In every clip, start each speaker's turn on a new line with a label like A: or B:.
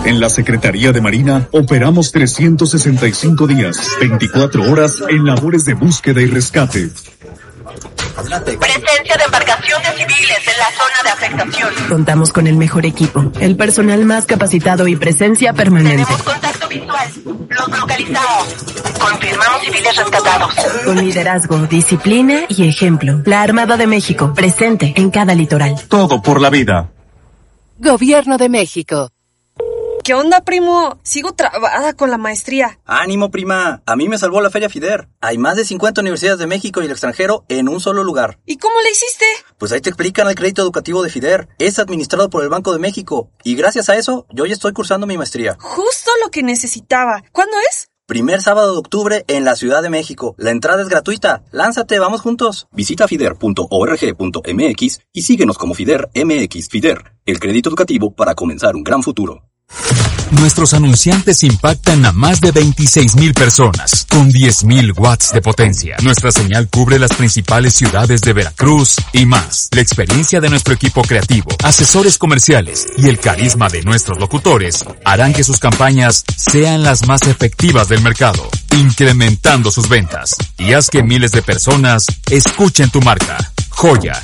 A: En la Secretaría de Marina operamos 365 días, 24 horas en labores de búsqueda y rescate.
B: Presencia de embarcaciones civiles en la zona de afectación.
C: Contamos con el mejor equipo, el personal más capacitado y presencia permanente.
B: Tenemos contacto visual. Los localizamos. Confirmamos civiles rescatados.
C: Con liderazgo, disciplina y ejemplo. La Armada de México, presente en cada litoral.
A: Todo por la vida.
D: Gobierno de México.
E: ¿Qué onda, primo? Sigo trabada con la maestría.
F: ¡Ánimo, prima! A mí me salvó la Feria FIDER. Hay más de 50 universidades de México y el extranjero en un solo lugar.
E: ¿Y cómo le hiciste?
F: Pues ahí te explican el crédito educativo de FIDER. Es administrado por el Banco de México. Y gracias a eso, yo ya estoy cursando mi maestría.
E: Justo lo que necesitaba. ¿Cuándo es?
F: Primer sábado de octubre en la Ciudad de México. La entrada es gratuita. Lánzate, vamos juntos. Visita fider.org.mx y síguenos como FIDER MX. FIDER, el crédito educativo para comenzar un gran futuro.
G: Nuestros anunciantes impactan a más de 26,000 personas, con 10,000 watts de potencia. Nuestra señal cubre las principales ciudades de Veracruz y más. La experiencia de nuestro equipo creativo, asesores comerciales y el carisma de nuestros locutores harán que sus campañas sean las más efectivas del mercado, incrementando sus ventas. Y haz que miles de personas escuchen tu marca. Joya.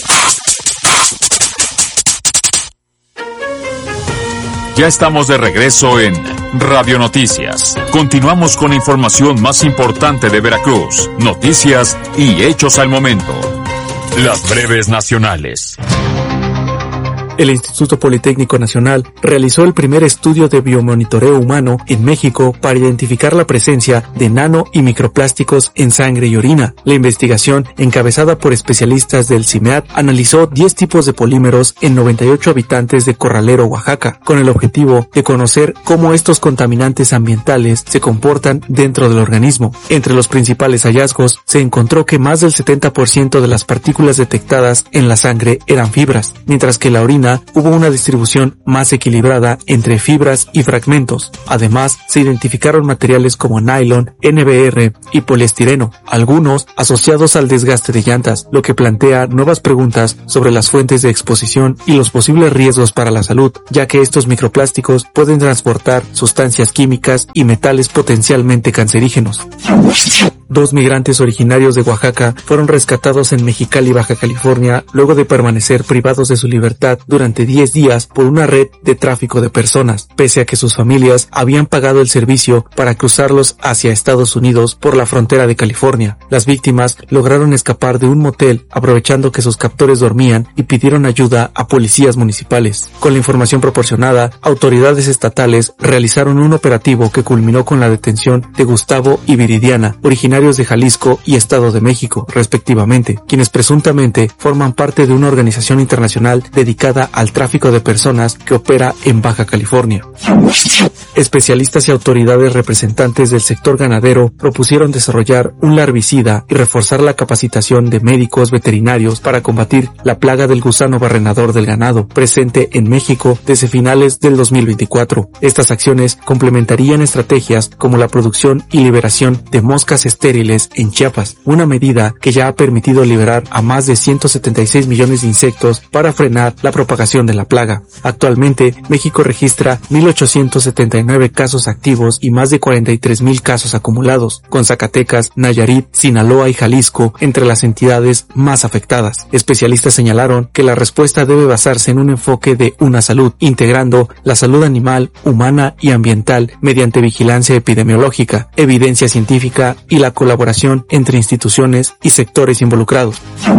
G: Ya estamos de regreso en Radio Noticias. Continuamos con la información más importante de Veracruz, noticias y hechos al momento. Las breves nacionales.
H: El Instituto Politécnico Nacional realizó el primer estudio de biomonitoreo humano en México para identificar la presencia de nano y microplásticos en sangre y orina. La investigación, encabezada por especialistas del CIMEAT, analizó 10 tipos de polímeros en 98 habitantes de Corralero, Oaxaca, con el objetivo de conocer cómo estos contaminantes ambientales se comportan dentro del organismo. Entre los principales hallazgos, se encontró que más del 70% de las partículas detectadas en la sangre eran fibras, mientras que la orina hubo una distribución más equilibrada entre fibras y fragmentos. Además, se identificaron materiales como nylon, NBR y poliestireno, algunos asociados al desgaste de llantas, lo que plantea nuevas preguntas sobre las fuentes de exposición y los posibles riesgos para la salud, ya que estos microplásticos pueden transportar sustancias químicas y metales potencialmente cancerígenos. 2 migrantes originarios de Oaxaca fueron rescatados en Mexicali, Baja California, luego de permanecer privados de su libertad durante 10 días por una red de tráfico de personas, pese a que sus familias habían pagado el servicio para cruzarlos hacia Estados Unidos por la frontera de California. Las víctimas lograron escapar de un motel aprovechando que sus captores dormían y pidieron ayuda a policías municipales. Con la información proporcionada, autoridades estatales realizaron un operativo que culminó con la detención de Gustavo y Viridiana, originarios de Jalisco y Estado de México, respectivamente, quienes presuntamente forman parte de una organización internacional dedicada al tráfico de personas que opera en Baja California. Especialistas y autoridades representantes del sector ganadero propusieron desarrollar un larvicida y reforzar la capacitación de médicos veterinarios para combatir la plaga del gusano barrenador del ganado, presente en México desde finales del 2024. Estas acciones complementarían estrategias como la producción y liberación de moscas estériles en Chiapas, una medida que ya ha permitido liberar a más de 176 millones de insectos para frenar la propagación de la plaga. Actualmente, México registra 1,879 casos activos y más de 43,000 casos acumulados, con Zacatecas, Nayarit, Sinaloa y Jalisco entre las entidades más afectadas. Especialistas señalaron que la respuesta debe basarse en un enfoque de una salud, integrando la salud animal, humana y ambiental mediante vigilancia epidemiológica, evidencia científica y la colaboración entre instituciones y sectores involucrados.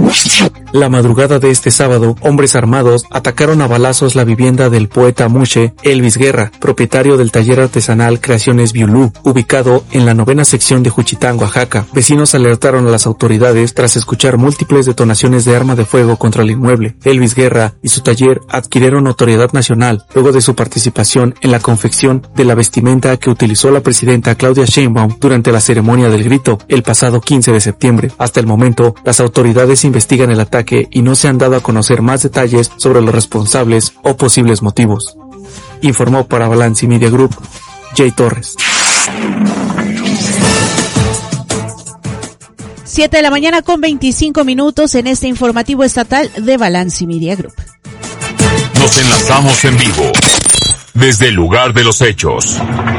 H: La madrugada de este sábado, hombres armados atacaron a balazos la vivienda del poeta Mushe Elvis Guerra, propietario del taller artesanal Creaciones Biulú, ubicado en la 9ª sección de Juchitán, Oaxaca. Vecinos alertaron a las autoridades tras escuchar múltiples detonaciones de arma de fuego contra el inmueble. Elvis Guerra y su taller adquirieron notoriedad nacional luego de su participación en la confección de la vestimenta que utilizó la presidenta Claudia Sheinbaum durante la ceremonia del grito el pasado 15 de septiembre. Hasta el momento, las autoridades investigan el ataque y no se han dado a conocer más detalles sobre los responsables o posibles motivos. Informó para Balance Media Group, Jay Torres.
I: 7 de la mañana con 25 minutos en este informativo estatal de Balance Media Group.
G: Nos enlazamos en vivo desde el lugar de los hechos.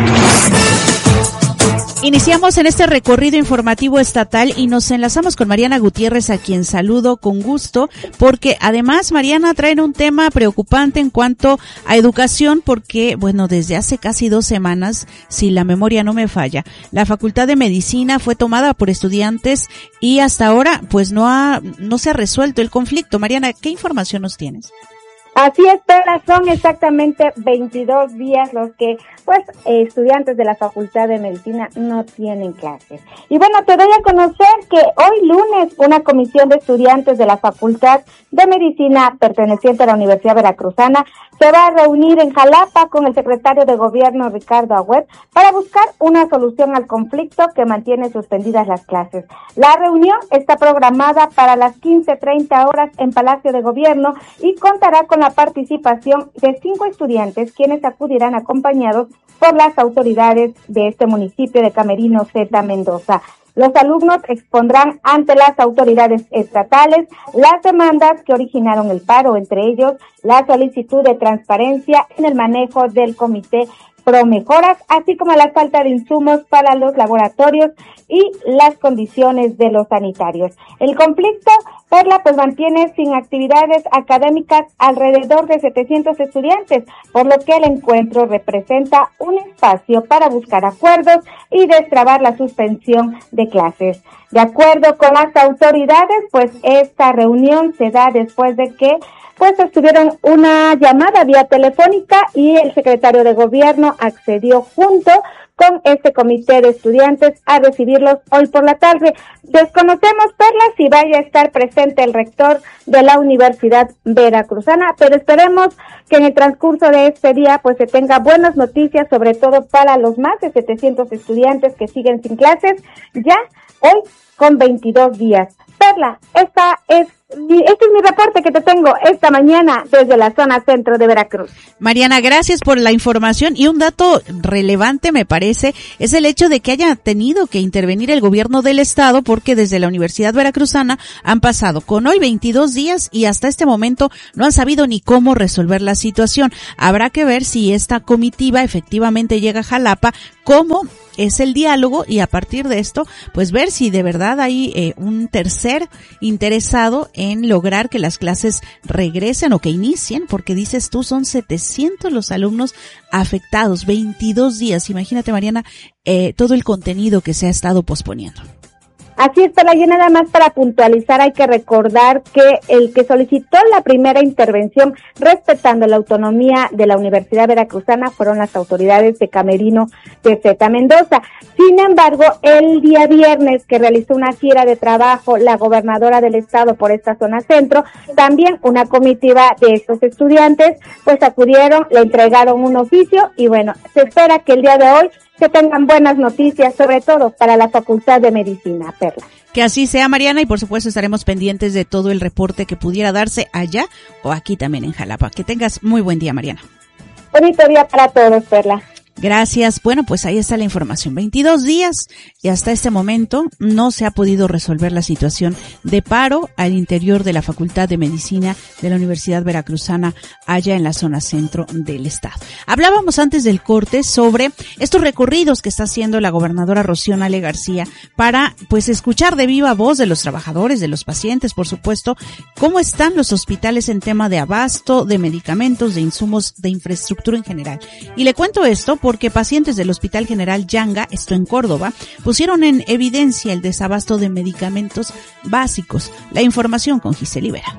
I: Iniciamos en este recorrido informativo estatal y nos enlazamos con Mariana Gutiérrez, a quien saludo con gusto, porque además, Mariana, traen un tema preocupante en cuanto a educación, porque, bueno, desde hace casi 2 semanas, si la memoria no me falla, la Facultad de Medicina fue tomada por estudiantes y hasta ahora, pues no se ha resuelto el conflicto. Mariana, ¿qué información nos tienes?
J: Así es, Perla, son exactamente 22 días los que, estudiantes de la Facultad de Medicina no tienen clases. Y bueno, te doy a conocer que hoy lunes una comisión de estudiantes de la Facultad de Medicina perteneciente a la Universidad Veracruzana se va a reunir en Jalapa con el secretario de Gobierno, Ricardo Agüed, para buscar una solución al conflicto que mantiene suspendidas las clases. La reunión está programada para las 15:30 horas en Palacio de Gobierno y contará con la participación de 5 estudiantes, quienes acudirán acompañados por las autoridades de este municipio de Camerino Z, Mendoza. Los alumnos expondrán ante las autoridades estatales las demandas que originaron el paro, entre ellos la solicitud de transparencia en el manejo del comité Promejoras, así como la falta de insumos para los laboratorios y las condiciones de los sanitarios. El conflicto, Perla, mantiene sin actividades académicas alrededor de 700 estudiantes, por lo que el encuentro representa un espacio para buscar acuerdos y destrabar la suspensión de clases. De acuerdo con las autoridades, esta reunión se da después de que estuvieron una llamada vía telefónica y el secretario de Gobierno accedió junto con este comité de estudiantes a recibirlos hoy por la tarde. Desconocemos, Perla, si vaya a estar presente el rector de la Universidad Veracruzana, pero esperemos que en el transcurso de este día se tenga buenas noticias, sobre todo para los más de 700 estudiantes que siguen sin clases, ya hoy con 22 días. Perla, este es mi reporte que te tengo esta mañana desde la zona centro de Veracruz.
I: Mariana, gracias por la información, y un dato relevante me parece es el hecho de que haya tenido que intervenir el gobierno del estado, porque desde la Universidad Veracruzana han pasado con hoy 22 días y hasta este momento no han sabido ni cómo resolver la situación. Habrá que ver si esta comitiva efectivamente llega a Jalapa, cómo es el diálogo, y a partir de esto ver si de verdad hay un tercer interesado en lograr que las clases regresen o que inicien, porque dices tú son 700 los alumnos afectados, 22 días. Imagínate, Mariana, todo el contenido que se ha estado posponiendo.
J: Así está, y nada más para puntualizar, hay que recordar que el que solicitó la primera intervención respetando la autonomía de la Universidad Veracruzana fueron las autoridades de Camerino de Z, Mendoza. Sin embargo, el día viernes que realizó una gira de trabajo la gobernadora del estado por esta zona centro, también una comitiva de estos estudiantes acudieron, le entregaron un oficio y se espera que el día de hoy se tengan buenas noticias, sobre todo para la Facultad de Medicina, Perla.
I: Que así sea, Mariana, y por supuesto estaremos pendientes de todo el reporte que pudiera darse allá o aquí también en Jalapa. Que tengas muy buen día, Mariana.
J: Bonito día para todos, Perla.
I: Gracias. Bueno, ahí está la información. 22 días y hasta este momento no se ha podido resolver la situación de paro al interior de la Facultad de Medicina de la Universidad Veracruzana, allá en la zona centro del estado. Hablábamos antes del corte sobre estos recorridos que está haciendo la gobernadora Rocío Nale García para, escuchar de viva voz de los trabajadores, de los pacientes, por supuesto, cómo están los hospitales en tema de abasto, de medicamentos, de insumos, de infraestructura en general. Y le cuento esto porque pacientes del Hospital General Yanga, esto en Córdoba, pusieron en evidencia el desabasto de medicamentos básicos. La información con Giselle Ibera.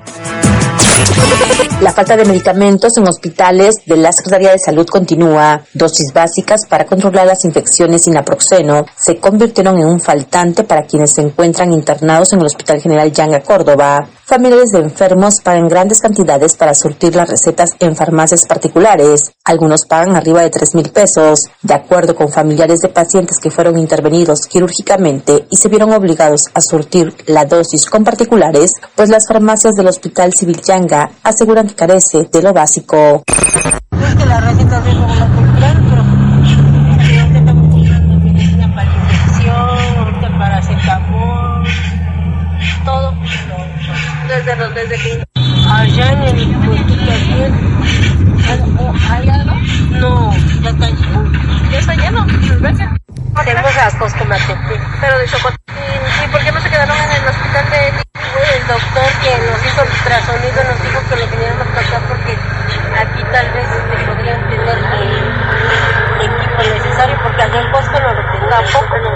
K: La falta de medicamentos en hospitales de la Secretaría de Salud continúa. Dosis básicas para controlar las infecciones sin naproxeno se convirtieron en un faltante para quienes se encuentran internados en el Hospital General Yanga, Córdoba. Familiares de enfermos pagan grandes cantidades para surtir las recetas en farmacias particulares. Algunos pagan arriba de 3,000 pesos. De acuerdo con familiares de pacientes que fueron intervenidos quirúrgicamente y se vieron obligados a surtir la dosis con particulares, pues las farmacias del Hospital Civil Yanga aseguran que carece de lo básico.
L: Es que la receta es como la cultural, pero estamos comprando medicina para infección, ahorita para paracetamol, todo. Desde que allá en el puesto de aquí, allá no, Cimatepec.
E: Pero de Xocotlán. ¿Y por qué no se quedaron en el hospital de...?
L: El doctor que nos hizo el ultrasonido nos dijo que lo viniéramos para acá porque aquí tal vez podrían tener el equipo necesario, porque allá en Bosco no lo tienen. Tampoco no.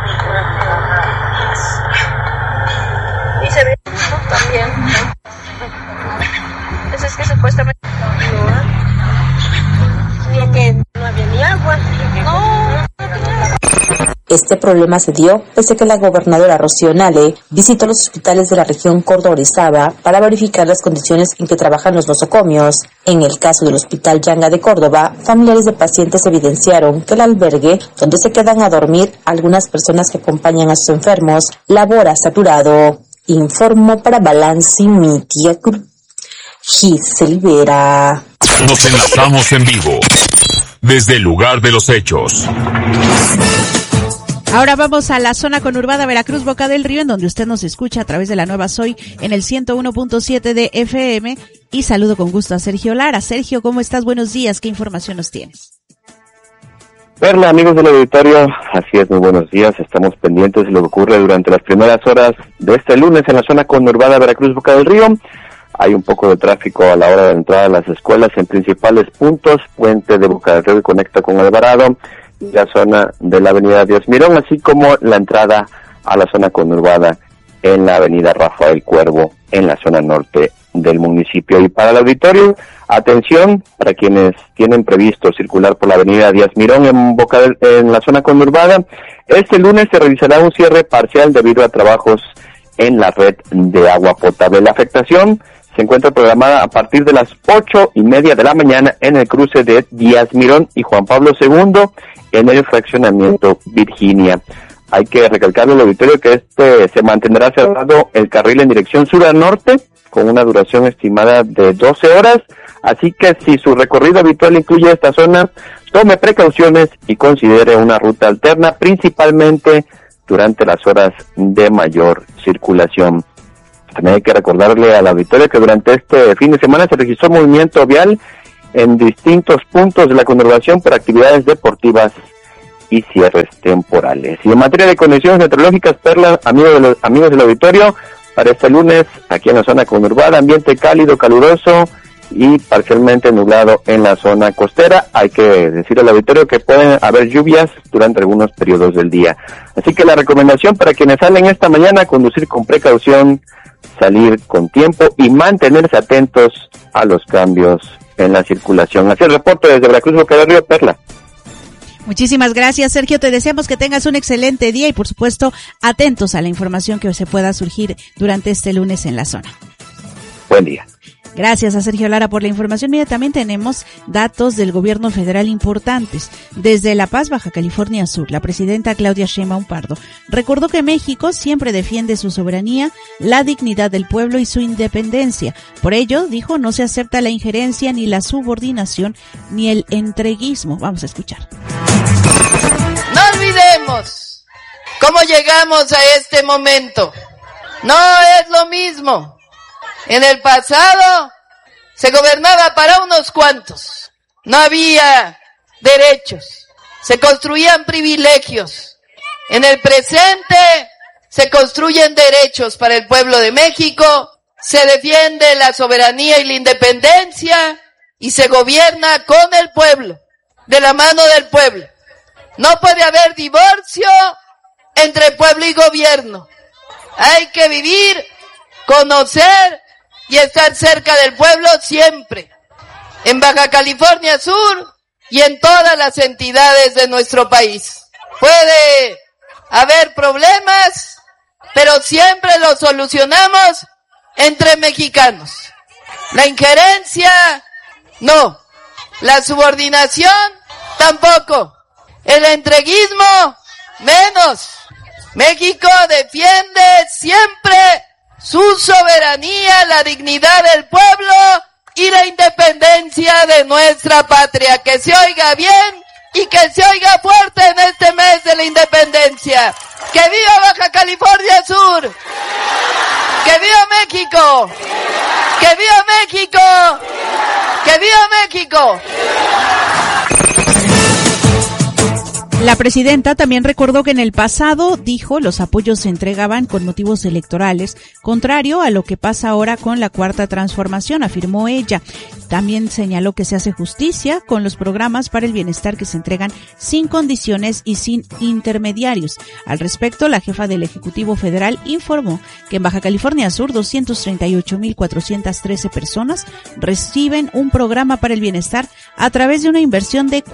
E: Y se ve también. Eso es que supuestamente
L: no, que no había ni agua.
E: No.
K: Este problema se dio pese a que la gobernadora Rocío Nale visitó los hospitales de la región Córdoba-Orizaba para verificar las condiciones en que trabajan los nosocomios. En el caso del Hospital Yanga de Córdoba, familiares de pacientes evidenciaron que el albergue donde se quedan a dormir algunas personas que acompañan a sus enfermos labora saturado. Informó para Balance Media Group, Giselle Vera.
G: Nos enlazamos en vivo desde el lugar de los hechos.
I: Ahora vamos a la zona conurbada Veracruz, Boca del Río, en donde usted nos escucha a través de la nueva Soy en el 101.7 de FM. Y saludo con gusto a Sergio Lara. Sergio, ¿cómo estás? Buenos días. ¿Qué información nos tienes?
M: Perla, amigos del auditorio, así es, muy buenos días. Estamos pendientes de lo que ocurre durante las primeras horas de este lunes en la zona conurbada Veracruz, Boca del Río. Hay un poco de tráfico a la hora de entrar a las escuelas en principales puntos, Puente de Boca del Río que conecta con Alvarado, la zona de la avenida Díaz Mirón, así como la entrada a la zona conurbada en la avenida Rafael Cuervo, en la zona norte del municipio. Y para el auditorio, atención, para quienes tienen previsto circular por la avenida Díaz Mirón en la zona conurbada, este lunes se realizará un cierre parcial debido a trabajos en la red de agua potable. La afectación se encuentra programada a partir de las 8:30 de la mañana en el cruce de Díaz Mirón y Juan Pablo II en el fraccionamiento Virginia. Hay que recalcarle al auditorio que se mantendrá cerrado el carril en dirección sur a norte con una duración estimada de 12 horas, así que si su recorrido habitual incluye esta zona, tome precauciones y considere una ruta alterna, principalmente durante las horas de mayor circulación. También hay que recordarle al auditorio que durante este fin de semana se registró movimiento vial en distintos puntos de la conurbación por actividades deportivas y cierres temporales. Y en materia de condiciones meteorológicas, Perla, amigos del auditorio, para este lunes, aquí en la zona conurbada, ambiente cálido, caluroso y parcialmente nublado en la zona costera. Hay que decir al auditorio que pueden haber lluvias durante algunos periodos del día. Así que la recomendación para quienes salen esta mañana, conducir con precaución, salir con tiempo y mantenerse atentos a los cambios en la circulación. Así el reporte desde Veracruz, Boca del Río, Perla.
I: Muchísimas gracias, Sergio. Te deseamos que tengas un excelente día y, por supuesto, atentos a la información que se pueda surgir durante este lunes en la zona.
M: Buen día.
I: Gracias a Sergio Lara por la información. Mira, también tenemos datos del gobierno federal importantes. Desde La Paz, Baja California Sur, la presidenta Claudia Sheinbaum Pardo recordó que México siempre defiende su soberanía, la dignidad del pueblo y su independencia. Por ello, dijo, no se acepta la injerencia, ni la subordinación, ni el entreguismo. Vamos a escuchar.
N: No olvidemos cómo llegamos a este momento. No es lo mismo. En el pasado se gobernaba para unos cuantos, no había derechos, se construían privilegios. En el presente se construyen derechos para el pueblo de México, se defiende la soberanía y la independencia y se gobierna con el pueblo, de la mano del pueblo. No puede haber divorcio entre pueblo y gobierno. Hay que vivir, conocer y estar cerca del pueblo siempre, en Baja California Sur y en todas las entidades de nuestro país. Puede haber problemas, pero siempre los solucionamos entre mexicanos. La injerencia, no. La subordinación, tampoco. El entreguismo, menos. México defiende siempre su soberanía, la dignidad del pueblo y la independencia de nuestra patria. Que se oiga bien y que se oiga fuerte en este mes de la independencia. ¡Que viva Baja California Sur! ¡Que viva México! ¡Que viva México! ¡Que viva México!
I: La presidenta también recordó que en el pasado, dijo, los apoyos se entregaban con motivos electorales, contrario a lo que pasa ahora con la Cuarta Transformación, afirmó ella. También señaló que se hace justicia con los programas para el bienestar que se entregan sin condiciones y sin intermediarios. Al respecto, la jefa del Ejecutivo Federal informó que en Baja California Sur 238,413 personas reciben un programa para el bienestar a través de una inversión de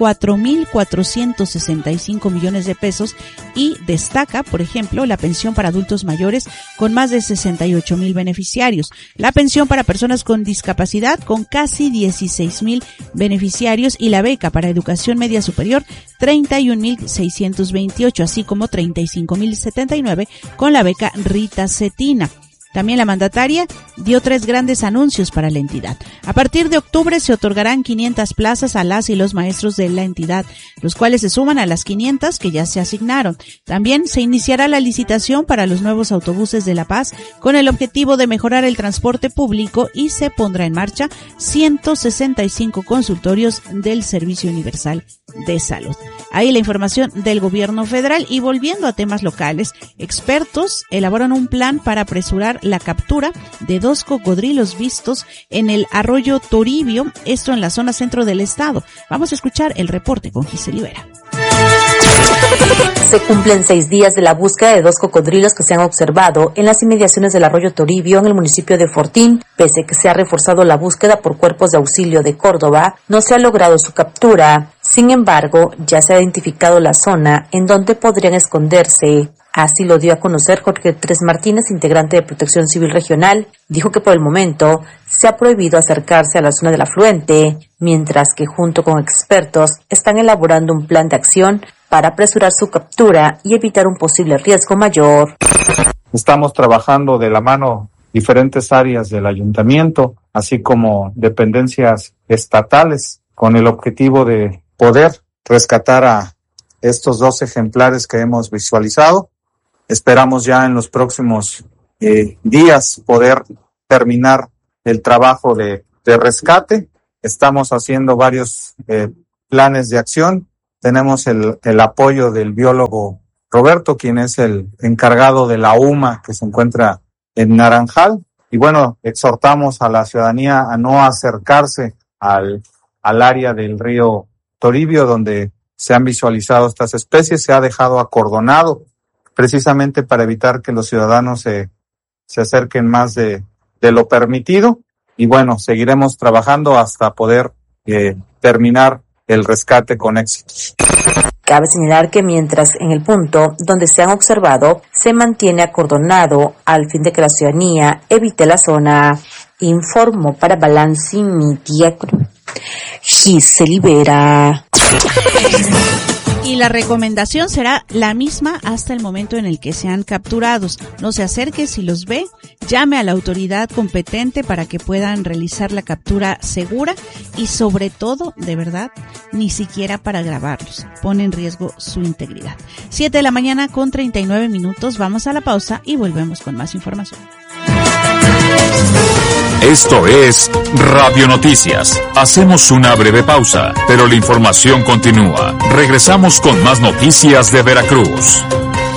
I: 4,465 millones de pesos y destaca, por ejemplo, la pensión para adultos mayores con más de 68,000 beneficiarios, la pensión para personas con discapacidad con casi 16,000 beneficiarios y la beca para educación media superior 31,628, así como 35,079 con la beca Rita Cetina. También la mandataria dio 3 grandes anuncios para la entidad. A partir de octubre se otorgarán 500 plazas a las y los maestros de la entidad, los cuales se suman a las 500 que ya se asignaron. También se iniciará la licitación para los nuevos autobuses de La Paz con el objetivo de mejorar el transporte público y se pondrá en marcha 165 consultorios del Servicio Universal de Salud. Ahí la información del gobierno federal. Y volviendo a temas locales, expertos elaboran un plan para apresurar la captura de 2 cocodrilos vistos en el arroyo Toribio, esto en la zona centro del estado. Vamos a escuchar el reporte con Giselle Vera.
K: Se cumplen 6 días de la búsqueda de 2 cocodrilos que se han observado en las inmediaciones del arroyo Toribio en el municipio de Fortín. Pese a que se ha reforzado la búsqueda por cuerpos de auxilio de Córdoba, no se ha logrado su captura. Sin embargo, ya se ha identificado la zona en donde podrían esconderse. Así lo dio a conocer Jorge Tres Martínez, integrante de Protección Civil Regional. Dijo que por el momento se ha prohibido acercarse a la zona del afluente, mientras que junto con expertos están elaborando un plan de acción para apresurar su captura y evitar un posible riesgo mayor.
O: Estamos trabajando de la mano diferentes áreas del ayuntamiento, así como dependencias estatales, con el objetivo de poder rescatar a estos 2 ejemplares que hemos visualizado. Esperamos ya en los próximos días poder terminar el trabajo de rescate. Estamos haciendo varios planes de acción. Tenemos el apoyo del biólogo Roberto, quien es el encargado de la UMA que se encuentra en Naranjal. Y bueno, exhortamos a la ciudadanía a no acercarse al área del río Toribio, donde se han visualizado estas especies. Se ha dejado acordonado precisamente para evitar que los ciudadanos se acerquen más de lo permitido. Y bueno, seguiremos trabajando hasta poder terminar el rescate con éxito.
K: Cabe señalar que mientras en el punto donde se han observado se mantiene acordonado al fin de que la ciudadanía evite la zona. Informó para Balance Media Giselle Vera.
I: Y la recomendación será la misma hasta el momento en el que sean capturados. No se acerque si los ve, llame a la autoridad competente para que puedan realizar la captura segura y sobre todo, de verdad, ni siquiera para grabarlos. Pone en riesgo su integridad. 7:39 a.m. Vamos a la pausa y volvemos con más información.
G: Esto es Radio Noticias. Hacemos una breve pausa, pero la información continúa. Regresamos con más noticias de Veracruz.